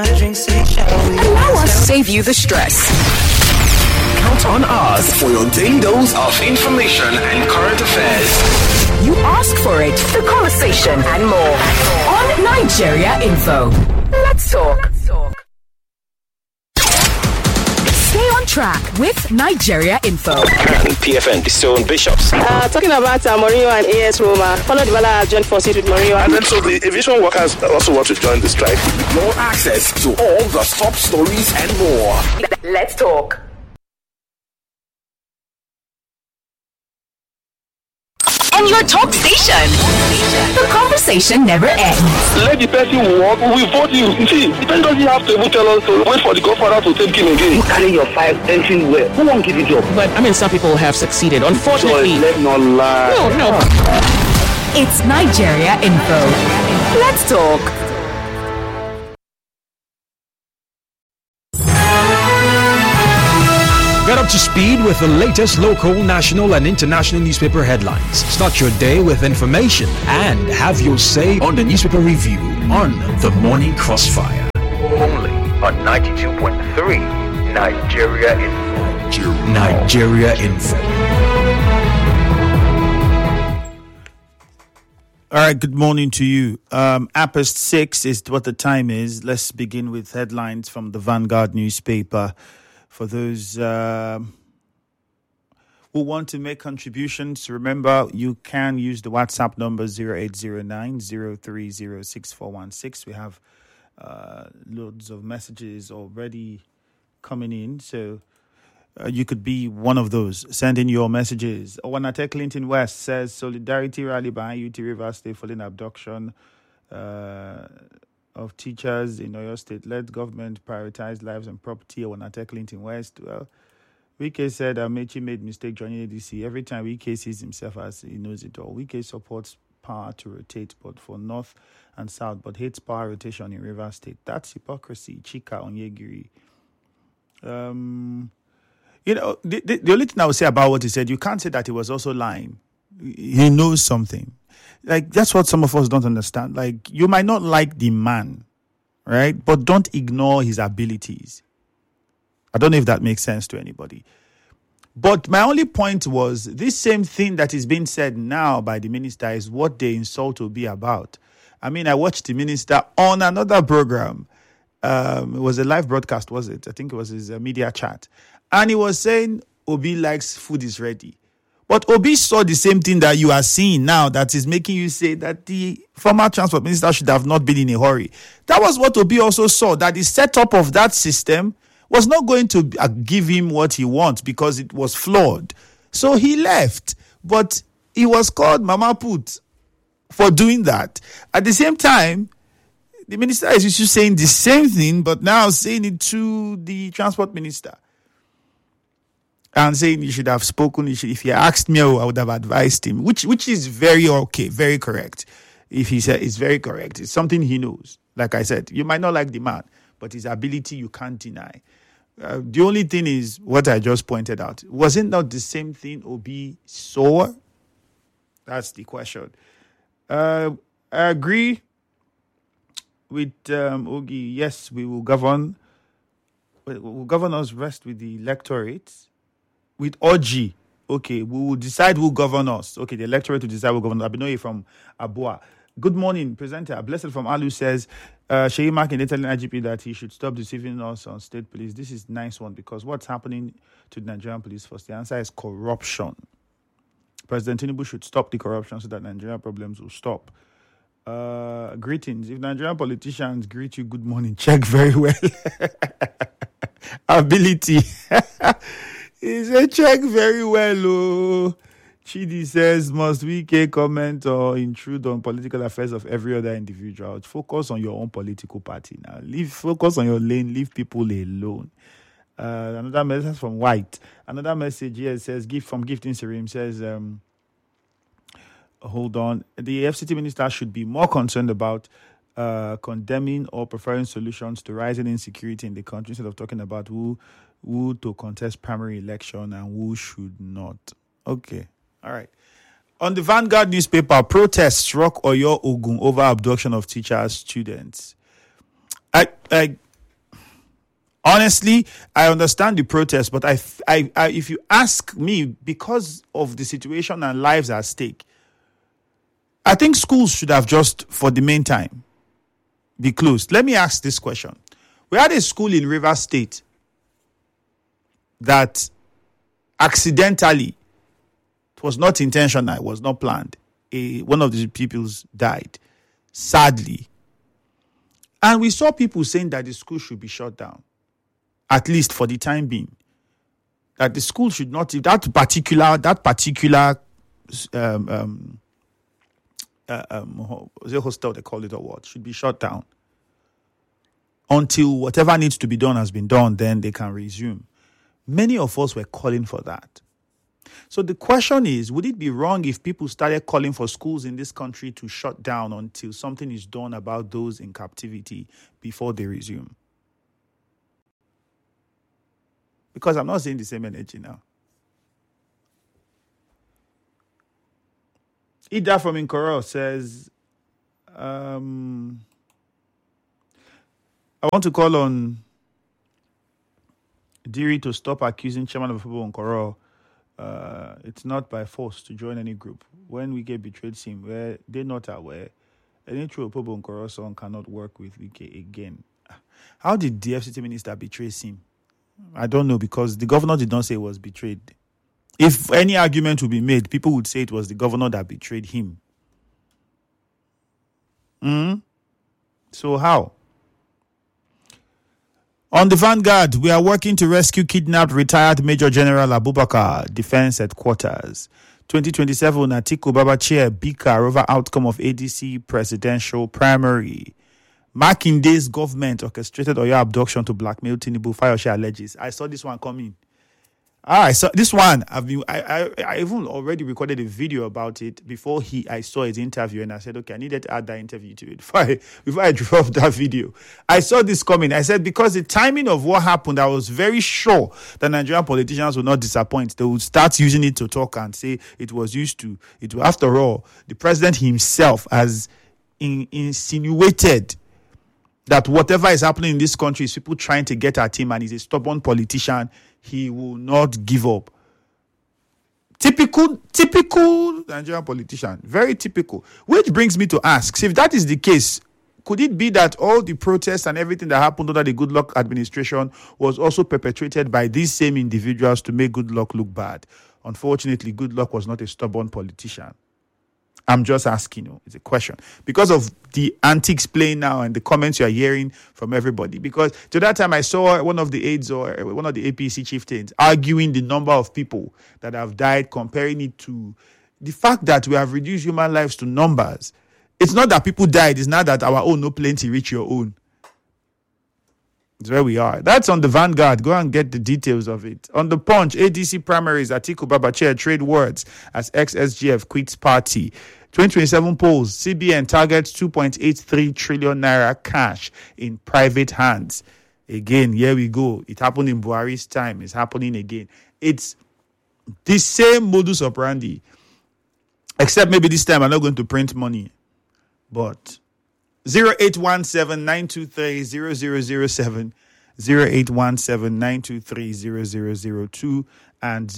Allow us to save you the stress. Count on us for your daily dose of information and current affairs. You ask for it, the conversation, and more on Nigeria Info. Let's talk. Stay on track with Nigeria Info. And PFN, the Stone Bishops. Talking about Mourinho and AS Roma. Paulo Dybala joined forces with Mourinho. And then so the aviation workers also want to join the strike. More access to all the top stories and more. Let's talk. And your talk station. The conversation never ends. Let the person walk, we vote you. See, the person doesn't have to even tell us to wait for the godfather to take him again. You carry your five entering well. Who won't give you job? But I mean, some people have succeeded. Unfortunately. Let's not lie. No. It's Nigeria Info. Let's talk. Get up to speed with the latest local, national, and international newspaper headlines. Start your day with information and have your say on the newspaper review on The Morning Crossfire. Only on 92.3 Nigeria Info. Nigeria Info. All right, good morning to you. 6 is what the time is. Let's begin with headlines from the Vanguard newspaper. For those who want to make contributions, remember you can use the WhatsApp number 0809-030-6416. We have loads of messages already coming in, so you could be one of those. Send in your messages. Owanate Clinton West says, Solidarity rally by UT Rivers State following abduction of teachers in Oyo State. Let government prioritize lives and property. Owanate Clinton West. Well, Wike said Amechi made mistake joining ADC. Every time Wike sees himself as he knows it all. Wike supports power to rotate, but for North and South, but hates power rotation in Rivers State. That's hypocrisy. Chika Onyegiri. You know, the only thing I would say about what he said, you can't say that he was also lying. He knows something. Like, that's what some of us don't understand. Like, you might not like the man, right? But don't ignore his abilities. I don't know if that makes sense to anybody. But my only point was, this same thing that is being said now by the minister is what the insult will be about. I mean, I watched the minister on another program. It was a live broadcast, was it? I think it was his media chat. And he was saying, Obi likes food is ready. But Obi saw the same thing that you are seeing now that is making you say that the former transport minister should have not been in a hurry. That was what Obi also saw, that the setup of that system was not going to give him what he wants because it was flawed. So he left. But he was called Mama Put for doing that. At the same time, the minister is just saying the same thing, but now saying it to the transport minister. And saying you should have spoken, if he asked me, I would have advised him, which is very okay, very correct. If he said it's very correct, it's something he knows. Like I said, you might not like the man, but his ability you can't deny. The only thing is what I just pointed out. Was it not the same thing Obi saw? That's the question. I agree with Ogi. Yes, we will govern. Will governors rest with the electorate? With Oji, okay, we will decide who govern us. Okay, the electorate will decide who govern us. Abinoye from Abua. Good morning, presenter. Blessed from Alu says, Sheyi Makinde telling IGP that he should stop deceiving us on state police. This is nice one because what's happening to the Nigerian police force? The answer is corruption. President Tinubu should stop the corruption so that Nigerian problems will stop. Greetings. If Nigerian politicians greet you good morning, check very well. Ability. He said, check very well. Oh. Chidi says, must we comment or intrude on political affairs of every other individual? Focus on your own political party now. Focus on your lane. Leave people alone. Another message from White. Another message here says, Gifting Serim says, hold on. The FCT minister should be more concerned about condemning or preferring solutions to rising insecurity in the country instead of talking about who to contest primary election and who should not. Okay. All right. On the Vanguard newspaper, protests rock Oyo Ogun over abduction of teachers, students. Honestly, I understand the protest, but I, if you ask me, because of the situation and lives at stake, I think schools should have just, for the meantime, be closed. Let me ask this question. We had a school in Rivers State that accidentally, it was not intentional, it was not planned. One of the pupils died, sadly. And we saw people saying that the school should be shut down, at least for the time being. That the school should not, that particular the hostel, they call it, or what, should be shut down until whatever needs to be done has been done, then they can resume. Many of us were calling for that. So the question is, would it be wrong if people started calling for schools in this country to shut down until something is done about those in captivity before they resume? Because I'm not seeing the same energy now. Ida from Nkoro says, I want to call on Diri to stop accusing chairman of Opobo Nkoro. It's not by force to join any group. When we get betrayed him, where they're not aware, any true Opobo Nkoro son cannot work with Wike again. How did the FCT minister betray him? I don't know, because the governor did not say he was betrayed. If any argument would be made, people would say it was the governor that betrayed him. So how? On the Vanguard, we are working to rescue kidnapped retired Major General Abubakar, Defense Headquarters. 2027, Atiku Babachair, Bika over outcome of ADC presidential primary. Makinde's government orchestrated Oyo abduction to blackmail Tinubu, Fayose alleges. I saw this one coming. I saw this one. I even already recorded a video about it before I saw his interview, and I said, okay, I needed to add that interview to it before I dropped that video. I saw this coming. I said, because the timing of what happened, I was very sure that Nigerian politicians would not disappoint. They would start using it to talk and say it was used to. After all, the president himself has insinuated that whatever is happening in this country is people trying to get at him, and he's a stubborn politician. He will not give up. Typical Nigerian politician. Very typical. Which brings me to ask, if that is the case, could it be that all the protests and everything that happened under the Goodluck administration was also perpetrated by these same individuals to make Goodluck look bad? Unfortunately, Goodluck was not a stubborn politician. I'm just asking you. It's a question. Because of the antics playing now and the comments you're hearing from everybody. Because to that time, I saw one of the aides or one of the APC chieftains arguing the number of people that have died, comparing it to the fact that we have reduced human lives to numbers. It's not that people died. It's not that our own no plenty reach your own. It's where we are. That's on the Vanguard. Go and get the details of it. On the Punch, ADC primaries, Atiku Babachair trade words as ex-SGF quits party. 2027 polls, CBN targets 2.83 trillion naira cash in private hands. Again, here we go. It happened in Buhari's time. It's happening again. It's the same modus operandi. Except maybe this time I'm not going to print money. But 0817-923-0007, 0817-923-0002, and